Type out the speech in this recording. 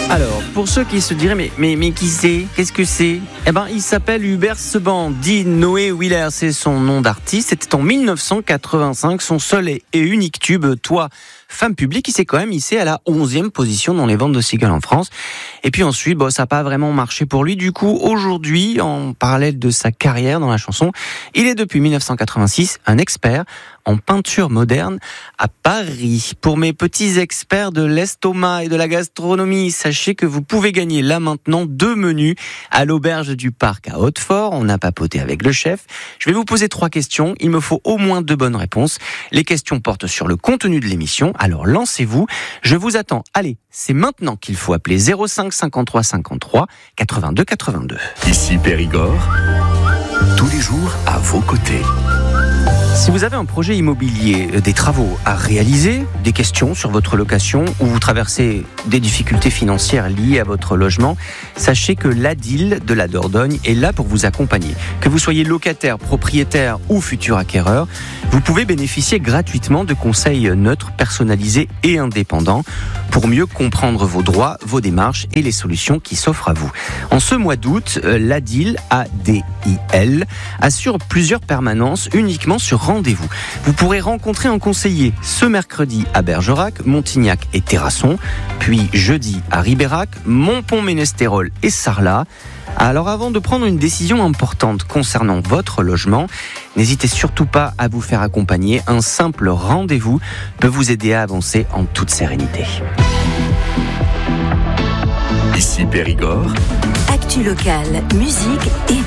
Alors, pour ceux qui se diraient, mais qui c'est ? Qu'est-ce que c'est ? Eh ben, il s'appelle Hubert Seban, dit Noé Wheeler, c'est son nom d'artiste. C'était en 1985, son seul et unique tube, Toi, femme publique. Il s'est quand même hissé à la 11e position dans les ventes de singles en France. Et puis ensuite, ça n'a pas vraiment marché pour lui. Du coup, aujourd'hui, en parallèle de sa carrière dans la chanson, il est depuis 1986 un expert en peinture moderne à Paris. Pour mes petits experts de l'estomac et de la gastronomie, sachez que vous pouvez gagner là maintenant 2 menus à l'auberge du Parc à Hautefort. On a papoté avec le chef. Je vais vous poser 3 questions. Il me faut au moins 2 bonnes réponses. Les questions portent sur le contenu de l'émission. Alors lancez-vous. Je vous attends. Allez, c'est maintenant qu'il faut appeler 05 53 53 82 82. Ici Périgord, tous les jours à vos côtés. Si vous avez un projet immobilier, des travaux à réaliser, des questions sur votre location ou vous traversez des difficultés financières liées à votre logement, sachez que l'ADIL de la Dordogne est là pour vous accompagner. Que vous soyez locataire, propriétaire ou futur acquéreur, vous pouvez bénéficier gratuitement de conseils neutres, personnalisés et indépendants pour mieux comprendre vos droits, vos démarches et les solutions qui s'offrent à vous. En ce mois d'août, l'ADIL, ADIL, assure plusieurs permanences uniquement sur rendez-vous. Vous pourrez rencontrer un conseiller ce mercredi à Bergerac, Montignac et Terrasson, puis jeudi à Ribérac, Montpont-Ménestérol et Sarlat. Alors avant de prendre une décision importante concernant votre logement, n'hésitez surtout pas à vous faire accompagner. Un simple rendez-vous peut vous aider à avancer en toute sérénité. Ici Périgord, actu locale, musique et